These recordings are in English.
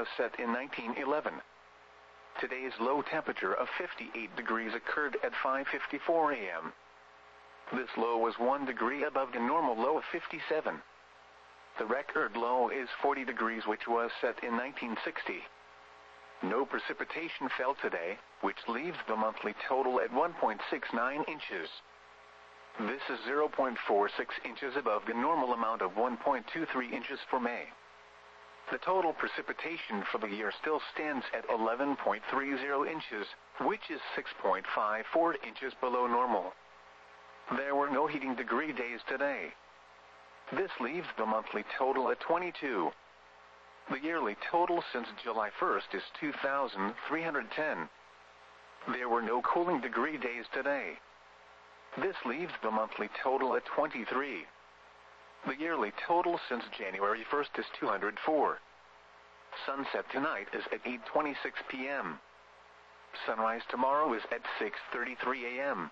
was set in 1911. Today's low temperature of 58 degrees occurred at 5:54 a.m. This low was 1 degree above the normal low of 57. The record low is 40 degrees, which was set in 1960. No precipitation fell today, which leaves the monthly total at 1.69 inches. This is 0.46 inches above the normal amount of 1.23 inches for May. The total precipitation for the year still stands at 11.30 inches, which is 6.54 inches below normal. There were no heating degree days today. This leaves the monthly total at 22. The yearly total since July 1st is 2,310. There were no cooling degree days today. This leaves the monthly total at 23. The yearly total since January 1st is 204. Sunset tonight is at 8:26 p.m. Sunrise tomorrow is at 6:33 a.m.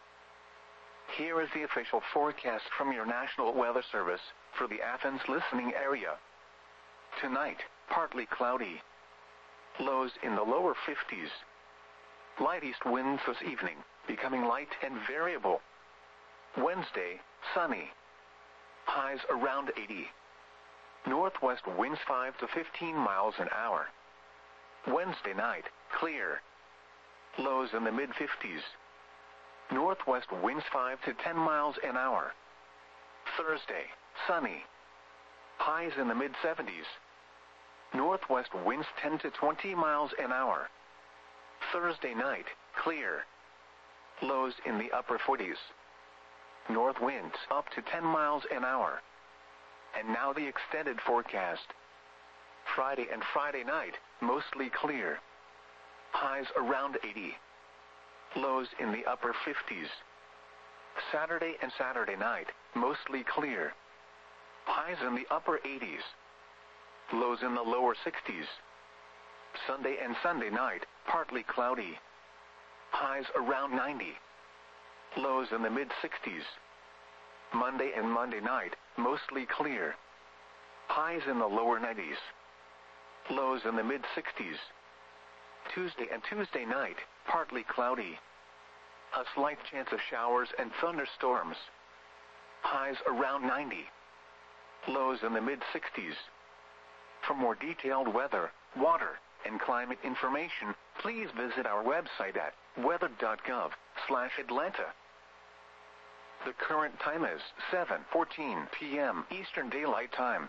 Here is the official forecast from your National Weather Service for the Athens listening area. Tonight, partly cloudy. Lows in the lower 50s. Light east winds this evening, becoming light and variable. Wednesday, sunny. Highs around 80. Northwest winds 5 to 15 miles an hour. Wednesday night, clear. Lows in the mid-50s. Northwest winds 5 to 10 miles an hour. Thursday, sunny. Highs in the mid-70s. Northwest winds 10 to 20 miles an hour. Thursday night, clear. Lows in the upper 40s. North winds up to 10 miles an hour. And now the extended forecast. Friday and Friday night, mostly clear. Highs around 80. Lows in the upper 50s. Saturday and Saturday night, mostly clear. Highs in the upper 80s. Lows in the lower 60s. Sunday and Sunday night, partly cloudy. Highs around 90. Lows in the mid-60s. Monday and Monday night, mostly clear. Highs in the lower 90s. Lows in the mid-60s. Tuesday and Tuesday night, partly cloudy. A slight chance of showers and thunderstorms. Highs around 90. Lows in the mid-60s. For more detailed weather, water, and climate information, please visit our website at weather.gov/Atlanta. The current time is 7:14 p.m. Eastern Daylight Time.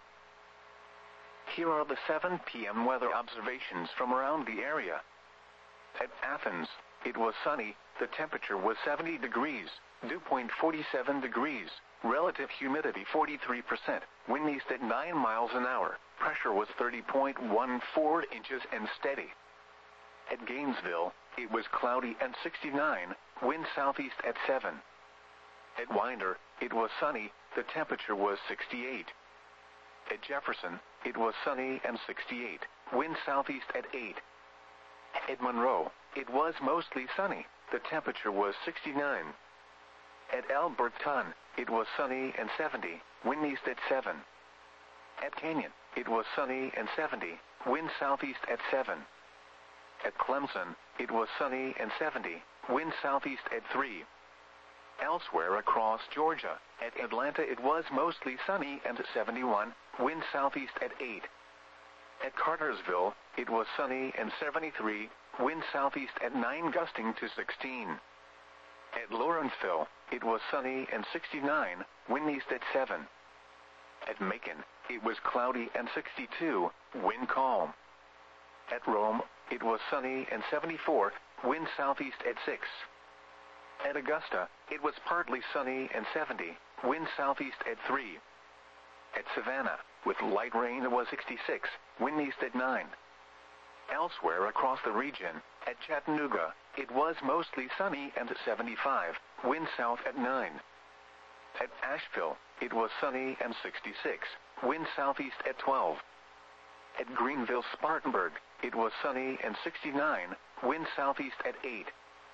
Here are the 7 p.m. weather observations from around the area. At Athens, it was sunny, the temperature was 70 degrees, dew point 47 degrees, relative humidity 43%, wind east at 9 miles an hour, pressure was 30.14 inches and steady. At Gainesville, it was cloudy and 69, wind southeast at 7. At Winder, it was sunny, the temperature was 68. At Jefferson, it was sunny and 68, wind southeast at 8. At Monroe, it was mostly sunny, the temperature was 69. At Alberton, it was sunny and 70, wind east at 7. At Canyon, it was sunny and 70, wind southeast at 7. At Clemson, it was sunny and 70, wind southeast at 3. Elsewhere across Georgia, at Atlanta it was mostly sunny and 71, wind southeast at 8. At Cartersville, it was sunny and 73, wind southeast at 9 gusting to 16. At Lawrenceville, it was sunny and 69, wind east at 7. At Macon, it was cloudy and 62, wind calm. At Rome, it was sunny and 74, wind southeast at 6. At Augusta, it was partly sunny and 70, wind southeast at 3. At Savannah, with light rain, it was 66, wind east at 9. Elsewhere across the region, at Chattanooga, it was mostly sunny and 75, wind south at 9. At Asheville, it was sunny and 66, wind southeast at 12. At Greenville-Spartanburg, it was sunny and 69, wind southeast at 8.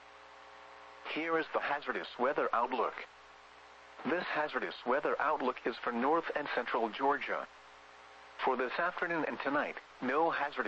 Here is the hazardous weather outlook. This hazardous weather outlook is for north and central Georgia. For this afternoon and tonight, no hazardous